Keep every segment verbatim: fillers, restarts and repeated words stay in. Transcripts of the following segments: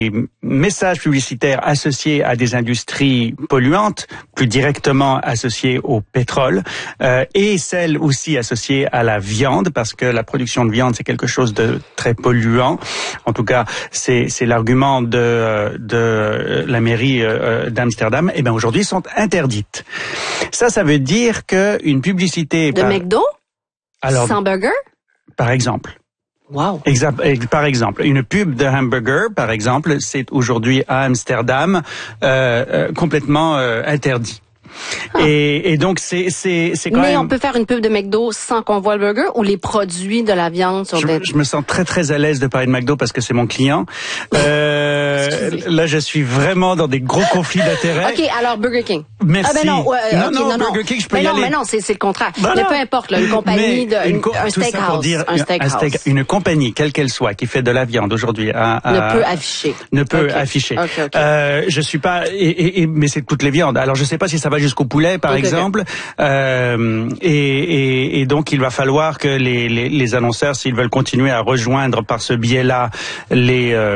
messages publicitaires associés à des industries polluantes, plus directement associées au pétrole, euh, et celles aussi associées à la viande, parce que la production de viande, c'est quelque chose de très polluant. En tout cas, c'est, c'est l'argument de, de la mairie d'Amsterdam. Eh bien, aujourd'hui, sont interdites. Ça, ça veut dire qu'une publicité... De par... McDo? Alors, sans burger? Par exemple. Wow. Exact, par exemple, une pub de hamburger, par exemple, c'est aujourd'hui à Amsterdam euh, euh, complètement euh, interdit. Ah. Et, et donc c'est c'est c'est quand Mais même... on peut faire une pub de McDo sans qu'on voit le burger ou les produits de la viande sur je, des... je me sens très très à l'aise de parler de McDo parce que c'est mon client. Euh, là, je suis vraiment dans des gros conflits d'intérêts. Ok, alors Burger King. Merci. Ah ben non, ouais, non, okay, non, non, non, Burger King, je peux mais y non, aller. Mais non, c'est c'est le contraire. Non, mais non. peu importe, là, une compagnie, de, une, co- un steakhouse, un steakhouse. Un steak, une compagnie, quelle qu'elle soit, qui fait de la viande aujourd'hui, à, à, ne peut afficher. Ne peut okay. afficher. Okay, okay. Euh, je suis pas, et, et, et, mais c'est toutes les viandes. Alors je sais pas si ça va jusqu'au poulet, par okay, exemple. Okay. Euh, et, et, et donc il va falloir que les, les, les annonceurs, s'ils veulent continuer à rejoindre par ce biais-là les euh,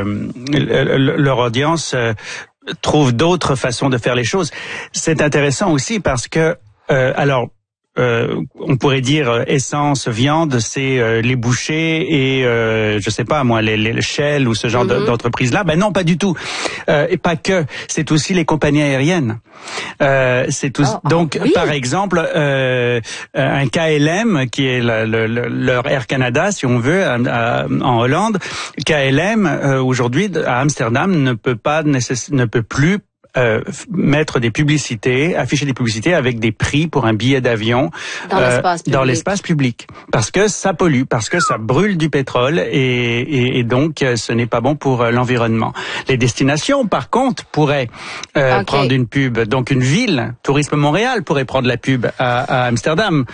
leur audience, euh, trouvent d'autres façons de faire les choses. C'est intéressant aussi parce que euh, alors. Euh, on pourrait dire euh, essence, viande, c'est euh, les bouchers et euh, je sais pas moi les, les Shell ou ce genre mm-hmm. d'entreprise-là. Ben non, pas du tout. Euh, et pas que. C'est aussi les compagnies aériennes. Euh, c'est tout. Oh, donc, oh, oui. Par exemple, euh, un K L M qui est la, le, le, leur Air Canada, si on veut, à, à, en Hollande, K L M euh, aujourd'hui à Amsterdam ne peut pas nécess- ne peut plus Euh, mettre des publicités, afficher des publicités avec des prix pour un billet d'avion dans, euh, l'espace, public. dans l'espace public, parce que ça pollue, parce que ça brûle du pétrole et, et, et donc ce n'est pas bon pour l'environnement. Les destinations, par contre, pourraient euh, okay. prendre une pub. Donc une ville, Tourisme Montréal, pourrait prendre la pub à, à Amsterdam.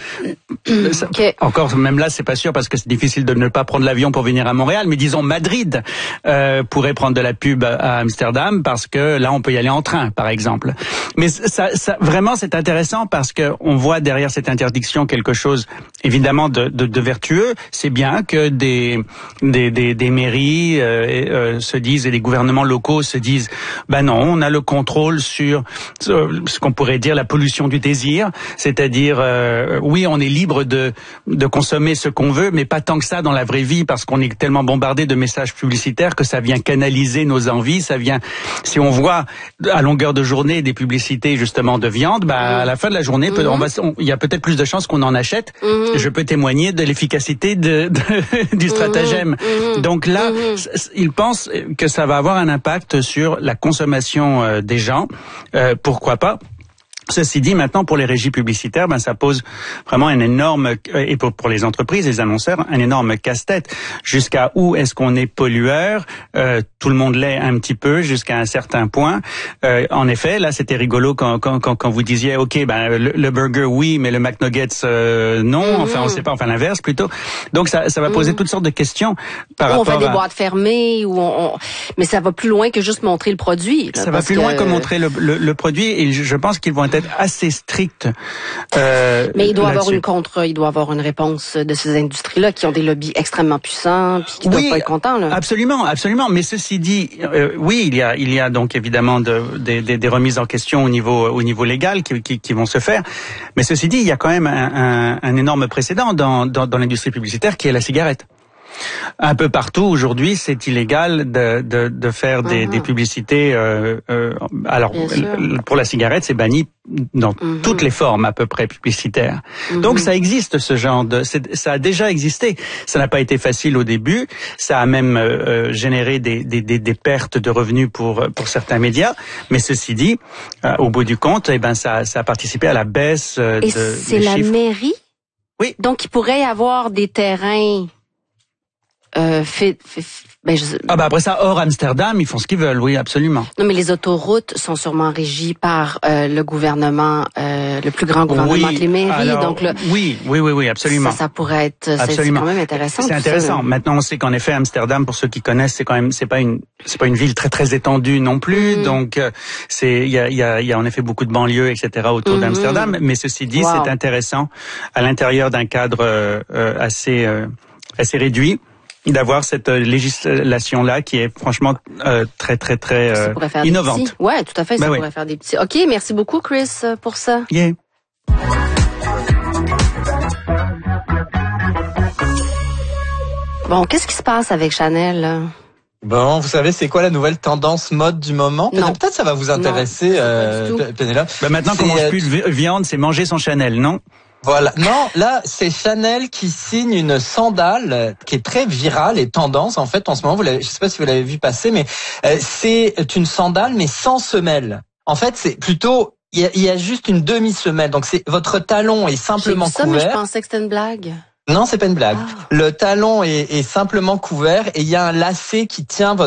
Okay. Encore, même là, c'est pas sûr parce que c'est difficile de ne pas prendre l'avion pour venir à Montréal. Mais disons Madrid euh, pourrait prendre de la pub à Amsterdam parce que là, on peut y aller en train, par exemple. Mais ça, ça vraiment, c'est intéressant parce que on voit derrière cette interdiction quelque chose, évidemment, de, de, de vertueux. C'est bien que des des des, des mairies euh, euh, se disent et des gouvernements locaux se disent, ben non, on a le contrôle sur ce qu'on pourrait dire la pollution du désir, c'est-à-dire euh, oui, on est libre de de consommer ce qu'on veut, mais pas tant que ça dans la vraie vie parce qu'on est tellement bombardé de messages publicitaires que ça vient canaliser nos envies, ça vient. Si on voit à longueur de journée des publicités justement de viande, bah mmh. à la fin de la journée, mmh. on va, il y a peut-être plus de chances qu'on en achète. Mmh. Je peux témoigner de l'efficacité de, de du stratagème. Mmh. Donc là, mmh. ils pensent que ça va avoir un impact sur la consommation euh, des gens. Euh, pourquoi pas? Ceci dit, maintenant, pour les régies publicitaires, ben, ça pose vraiment un énorme, et pour, pour les entreprises, les annonceurs, un énorme casse-tête. Jusqu'à où est-ce qu'on est pollueur? Euh, tout le monde l'est un petit peu, jusqu'à un certain point. Euh, en effet, là, c'était rigolo quand, quand, quand, quand vous disiez, OK, ben, le, le burger, oui, mais le McNuggets, euh, non. Mm-hmm. Enfin, on sait pas, enfin, l'inverse, plutôt. Donc, ça, ça va poser mm-hmm. toutes sortes de questions par ou rapport à... on fait des boîtes fermées, ou on, on... mais ça va plus loin que juste montrer le produit. Là, ça va plus que... loin que montrer le, le, le produit, et je, je pense qu'ils vont être assez strict. Euh, Mais il doit avoir une contre, il doit avoir une réponse de ces industries-là qui ont des lobbies extrêmement puissants, puis qui oui, doivent pas être contents. Là. Absolument, absolument. Mais ceci dit, euh, oui, il y a, il y a donc évidemment de, de, de, des remises en question au niveau, au niveau légal qui, qui, qui vont se faire. Mais ceci dit, il y a quand même un, un, un énorme précédent dans, dans, dans l'industrie publicitaire qui est la cigarette. Un peu partout aujourd'hui, c'est illégal de, de, de faire des, uh-huh. des publicités. Euh, euh, alors, pour la cigarette, c'est banni dans uh-huh. toutes les formes à peu près publicitaires. Uh-huh. Donc, ça existe ce genre de. C'est, ça a déjà existé. Ça n'a pas été facile au début. Ça a même euh, généré des, des, des, des pertes de revenus pour pour certains médias. Mais ceci dit, euh, au bout du compte, eh ben ça, ça a participé à la baisse euh, Et de. c'est des la chiffres. Mairie. Oui. Donc, il pourrait y avoir des terrains. Euh, fait, fait, ben je... Ah bah après ça, hors Amsterdam, ils font ce qu'ils veulent, oui, absolument. Non, mais les autoroutes sont sûrement régies par euh, le gouvernement, euh, le plus grand gouvernement oui, que les mairies. alors, donc le... oui, oui, oui, oui, absolument. Ça, ça pourrait être, c'est, c'est quand même intéressant. C'est intéressant. Ça, Maintenant, on sait qu'en effet, Amsterdam, pour ceux qui connaissent, c'est quand même, c'est pas une, c'est pas une ville très très étendue non plus. Mm. Donc, c'est, il y a, il y a, il y a en effet beaucoup de banlieues, et cetera autour mm-hmm. d'Amsterdam. Mais ceci dit, wow. c'est intéressant à l'intérieur d'un cadre euh, assez, euh, assez réduit. d'avoir cette législation-là qui est franchement euh, très, très, très euh, innovante. Ouais, tout à fait, ça ben pourrait oui. faire des petits... OK, merci beaucoup, Chris, pour ça. Yeah. Bon, qu'est-ce qui se passe avec Chanel, là? Bon, vous savez, c'est quoi la nouvelle tendance mode du moment? Non. Peut-être ça va vous intéresser, euh, Pénélope. Ben maintenant qu'on mange plus de viande, c'est manger son Chanel, non? Voilà. Non, là, c'est Chanel qui signe une sandale qui est très virale et tendance. En fait, en ce moment, vous l'avez, je sais pas si vous l'avez vu passer, mais euh, c'est une sandale, mais sans semelle. En fait, c'est plutôt, il y a, il y a juste une demi-semelle. Donc, c'est votre talon est simplement J'ai vu ça, couvert. Mais je pensais que c'était une blague. Non, c'est pas une blague. Ah. Le talon est, est simplement couvert et il y a un lacet qui tient votre